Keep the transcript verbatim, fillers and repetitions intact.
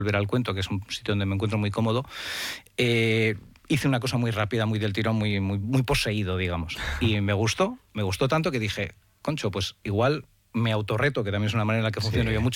volver al cuento, que es un sitio donde me encuentro muy cómodo, eh, hice una cosa muy rápida, muy del tirón, muy, muy, muy poseído, digamos. Y me gustó, me gustó tanto que dije, concho, pues igual me autorreto, que también es una manera en la que funciono Sí. yo mucho,